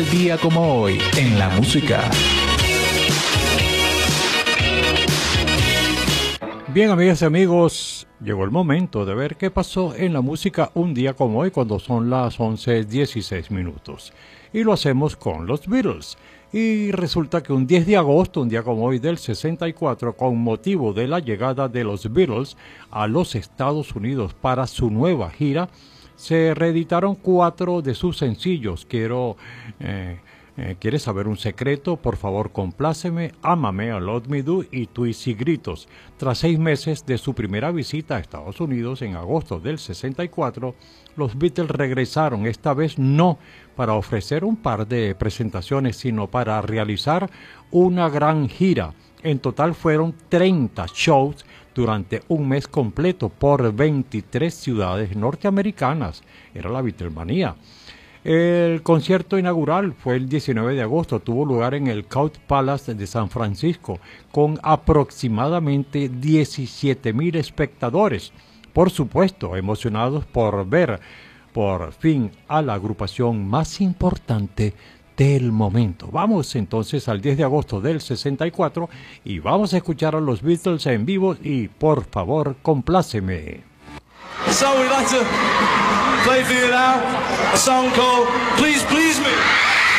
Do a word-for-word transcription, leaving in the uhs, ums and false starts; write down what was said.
Día como hoy en la música. Bien, amigas y amigos, llegó el momento de ver qué pasó en la música un día como hoy cuando son las once dieciséis minutos. Y lo hacemos con los Beatles. Y resulta que un diez de agosto, un día como hoy del sesenta y cuatro, con motivo de la llegada de los Beatles a los Estados Unidos para su nueva gira, se reeditaron cuatro de sus sencillos. Quiero... Eh, Eh, ¿Quieres saber un secreto? Por favor, compláceme, Ámame, a Love Me Do y Twist y Gritos. Tras seis meses de su primera visita a Estados Unidos en agosto del sesenta y cuatro, los Beatles regresaron, esta vez no para ofrecer un par de presentaciones, sino para realizar una gran gira. En total fueron treinta shows durante un mes completo por veintitrés ciudades norteamericanas. Era la Beatlemanía. El concierto inaugural fue el diecinueve de agosto, tuvo lugar en el Court Palace de San Francisco, con aproximadamente diecisiete mil espectadores. Por supuesto, emocionados por ver por fin a la agrupación más importante del momento. Vamos entonces al diez de agosto del sesenta y cuatro y vamos a escuchar a los Beatles en vivo y por favor, compláceme. So we'd like to play for you now a song called Please Please Me.